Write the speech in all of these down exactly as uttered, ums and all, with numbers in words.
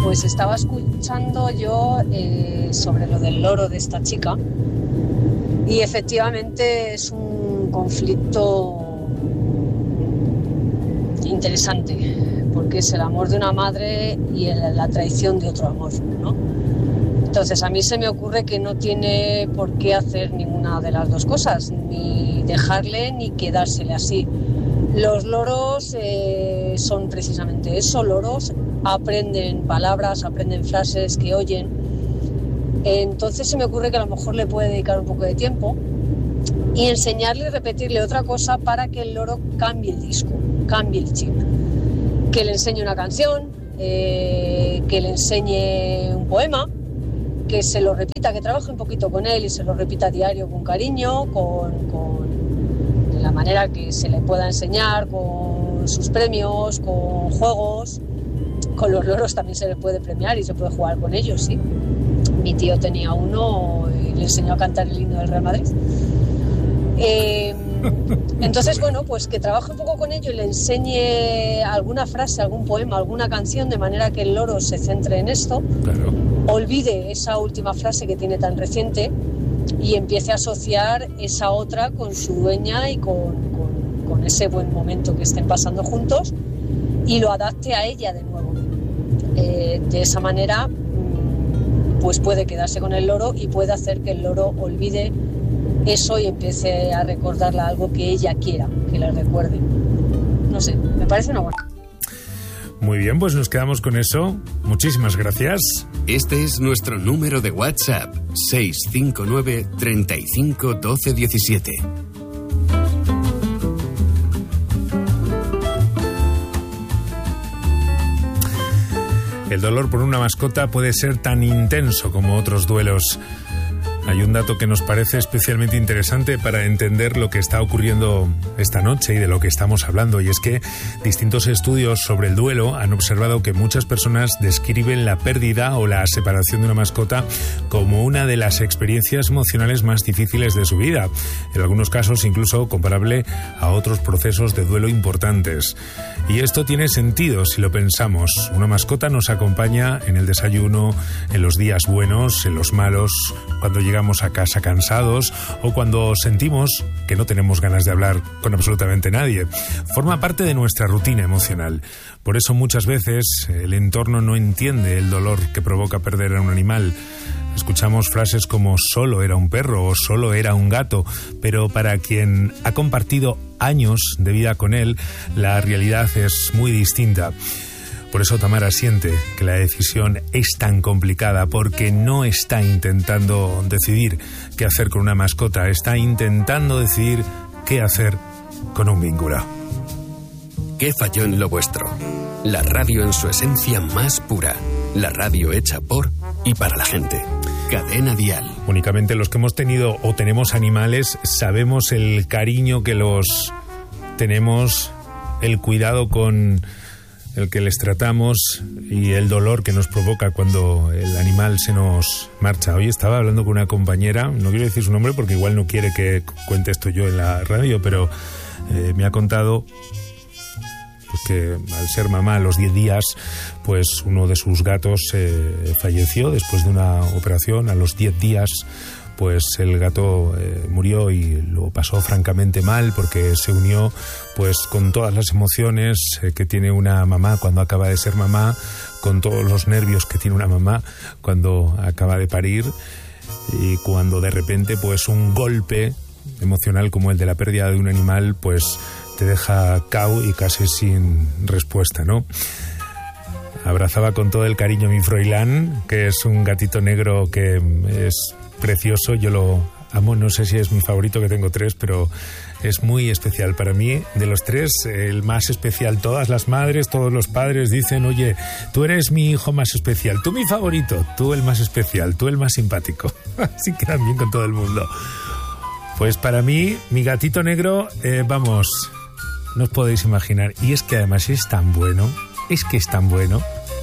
Pues estaba escuchando yo eh, sobre lo del loro de esta chica y efectivamente es un conflicto interesante porque es el amor de una madre y el, la traición de otro amor, ¿no? Entonces a mí se me ocurre que no tiene por qué hacer ninguna de las dos cosas, ni dejarle ni quedársele así. Los loros eh, son precisamente eso, loros, aprenden palabras, aprenden frases que oyen. Entonces se me ocurre que a lo mejor le puede dedicar un poco de tiempo y enseñarle y repetirle otra cosa para que el loro cambie el disco, cambie el chip. Que le enseñe una canción, eh, que le enseñe un poema, que se lo repita, que trabaje un poquito con él y se lo repita a diario con cariño, con, con de la manera que se le pueda enseñar, con sus premios, con juegos. Con los loros también se les puede premiar y se puede jugar con ellos, sí. Mi tío tenía uno y le enseñó a cantar el himno del Real Madrid. Eh, entonces, bueno, pues que trabaje un poco con ello y le enseñe alguna frase, algún poema, alguna canción, de manera que el loro se centre en esto, claro. Olvide esa última frase que tiene tan reciente y empiece a asociar esa otra con su dueña y con, con, con ese buen momento que estén pasando juntos y lo adapte a ella de nuevo. Eh, de esa manera, pues puede quedarse con el loro y puede hacer que el loro olvide eso y empiece a recordarle algo que ella quiera que le recuerde. No sé, me parece una buena. Muy bien, pues nos quedamos con eso. Muchísimas gracias. Este es nuestro número de WhatsApp: seis cinco nueve, treinta y cinco, doce, diecisiete. El dolor por una mascota puede ser tan intenso como otros duelos. Hay un dato que nos parece especialmente interesante para entender lo que está ocurriendo esta noche y de lo que estamos hablando, y es que distintos estudios sobre el duelo han observado que muchas personas describen la pérdida o la separación de una mascota como una de las experiencias emocionales más difíciles de su vida, en algunos casos incluso comparable a otros procesos de duelo importantes. Y esto tiene sentido si lo pensamos. Una mascota nos acompaña en el desayuno, en los días buenos, en los malos, cuando llegamos a casa cansados o cuando sentimos que no tenemos ganas de hablar con absolutamente nadie. Forma parte de nuestra rutina emocional. Por eso muchas veces el entorno no entiende el dolor que provoca perder a un animal. Escuchamos frases como solo era un perro o solo era un gato, pero para quien ha compartido años de vida con él, la realidad es muy distinta. Por eso Tamara siente que la decisión es tan complicada, porque no está intentando decidir qué hacer con una mascota, está intentando decidir qué hacer con un vínculo. ¿Qué falló en lo vuestro? La radio en su esencia más pura. La radio hecha por y para la gente. Cadena Dial. Únicamente los que hemos tenido o tenemos animales sabemos el cariño que los tenemos, el cuidado con el que les tratamos y el dolor que nos provoca cuando el animal se nos marcha. Hoy estaba hablando con una compañera, no quiero decir su nombre porque igual no quiere que cuente esto yo en la radio, pero eh, me ha contado pues que al ser mamá a los diez días, pues uno de sus gatos eh, falleció después de una operación. A los diez días pues el gato eh, murió y lo pasó francamente mal, porque se unió pues con todas las emociones eh, que tiene una mamá cuando acaba de ser mamá, con todos los nervios que tiene una mamá cuando acaba de parir, y cuando de repente pues un golpe emocional como el de la pérdida de un animal pues te deja cao y casi sin respuesta, ¿no? Abrazaba con todo el cariño a mi Froilán, que es un gatito negro que es precioso, yo lo amo, no sé si es mi favorito, que tengo tres, pero es muy especial para mí. De los tres, el más especial. Todas las madres, todos los padres dicen, oye, tú eres mi hijo más especial, tú mi favorito, tú el más especial, tú el más simpático. Así quedan bien con todo el mundo. Pues para mí, mi gatito negro, eh, vamos, no os podéis imaginar. Y es que además es tan bueno, es que es tan bueno.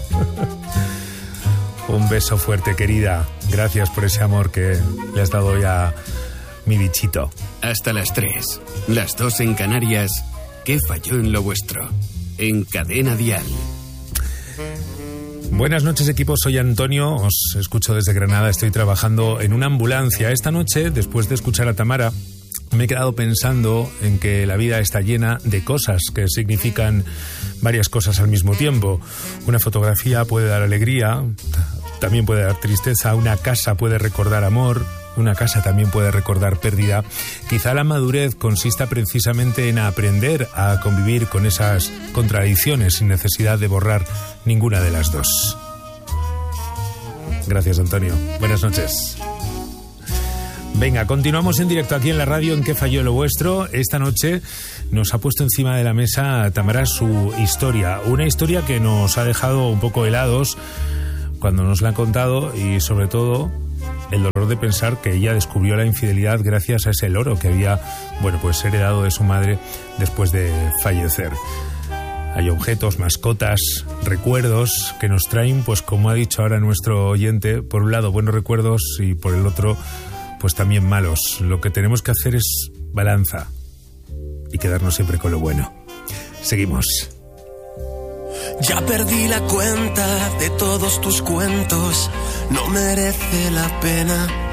Un beso fuerte, querida. Gracias por ese amor que le has dado hoy a mi bichito. Hasta las tres, las dos en Canarias. ¿Qué falló en lo vuestro? En Cadena Dial. Buenas noches, equipo, soy Antonio, os escucho desde Granada, estoy trabajando en una ambulancia. Esta noche, después de escuchar a Tamara, me he quedado pensando en que la vida está llena de cosas que significan varias cosas al mismo tiempo. Una fotografía puede dar alegría, también puede dar tristeza, una casa puede recordar amor, una casa también puede recordar pérdida. Quizá la madurez consista precisamente en aprender a convivir con esas contradicciones sin necesidad de borrar ninguna de las dos. Gracias, Antonio. Buenas noches. Venga, continuamos en directo aquí en la radio en ¿Qué falló lo vuestro? Esta noche nos ha puesto encima de la mesa Tamara su historia. Una historia que nos ha dejado un poco helados cuando nos la han contado y sobre todo el dolor de pensar que ella descubrió la infidelidad gracias a ese loro que había, bueno, pues heredado de su madre después de fallecer. Hay objetos, mascotas, recuerdos que nos traen, pues como ha dicho ahora nuestro oyente, por un lado buenos recuerdos y por el otro, pues también malos. Lo que tenemos que hacer es balanza y quedarnos siempre con lo bueno. Seguimos. Ya perdí la cuenta de todos tus cuentos, no merece la pena